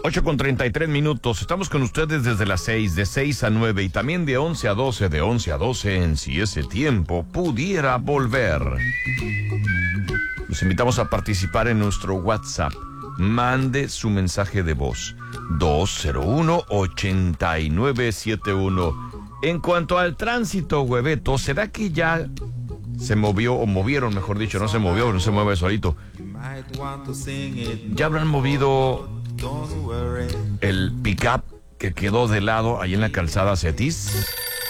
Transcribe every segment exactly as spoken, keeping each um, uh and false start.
ocho con treinta y tres minutos. Estamos con ustedes desde las seis, de seis a nueve y también de once a doce, de once a doce en Si Ese Tiempo Pudiera Volver. Los invitamos a participar en nuestro WhatsApp. Mande su mensaje de voz dos cero uno, ocho nueve siete uno. En cuanto al tránsito, Hueveto, ¿será que ya se movió, o movieron, mejor dicho, no se movió, no se mueve solito? ¿Ya habrán movido el pick-up que quedó de lado ahí en la calzada Cetis?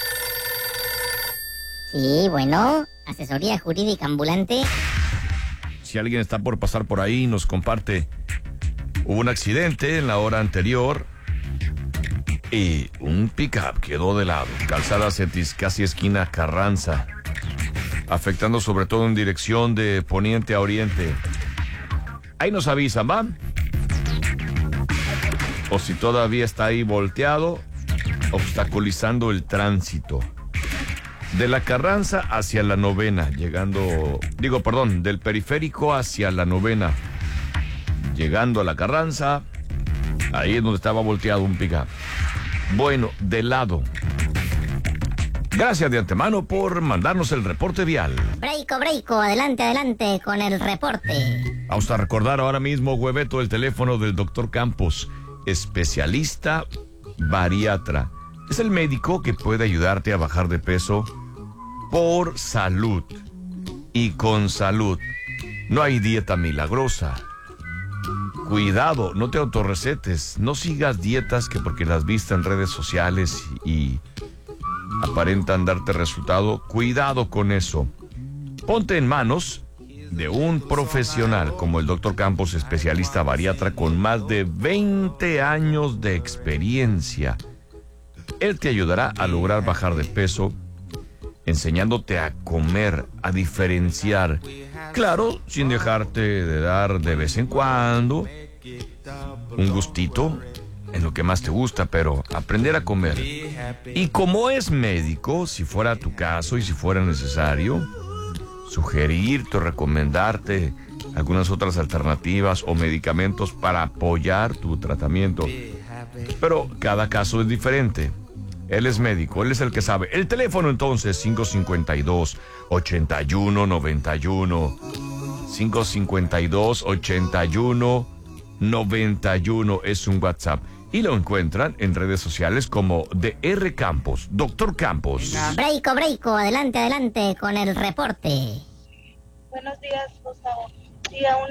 Sí, bueno, asesoría jurídica ambulante. Si alguien está por pasar por ahí, nos comparte. Hubo un accidente en la hora anterior y un pick-up quedó de lado. Calzada Cetis, casi esquina Carranza, afectando sobre todo en dirección de poniente a oriente. Ahí nos avisan, ¿va? O si todavía está ahí volteado, obstaculizando el tránsito. De la Carranza hacia la Novena, llegando, digo, perdón, del periférico hacia la Novena, llegando a la Carranza, ahí es donde estaba volteado un pick-up. Bueno, de lado. Gracias de antemano por mandarnos el reporte vial. Breico, breico, adelante, adelante con el reporte. Vamos a recordar ahora mismo, Hueveto, el teléfono del doctor Campos, especialista bariatra. Es el médico que puede ayudarte a bajar de peso por salud. Y con salud. No hay dieta milagrosa. Cuidado, no te autorrecetes. No sigas dietas que porque las viste en redes sociales y aparentan darte resultado. Cuidado con eso. Ponte en manos de un profesional como el doctor Campos, especialista bariatra con más de veinte años de experiencia. Él te ayudará a lograr bajar de peso, enseñándote a comer, a diferenciar. Claro, sin dejarte de dar de vez en cuando un gustito en lo que más te gusta, pero aprender a comer. Y como es médico, si fuera tu caso y si fuera necesario, sugerirte o recomendarte algunas otras alternativas o medicamentos para apoyar tu tratamiento. Pero cada caso es diferente. Él es médico, él es el que sabe. El teléfono entonces, cinco cinco dos, ocho uno nueve uno. cinco cinco dos, ocho uno nueve uno es un WhatsApp. Y lo encuentran en redes sociales como D R Campos, doctor Campos. Breico, breico, adelante, adelante con el reporte. Buenos días, Gustavo. Sí, aún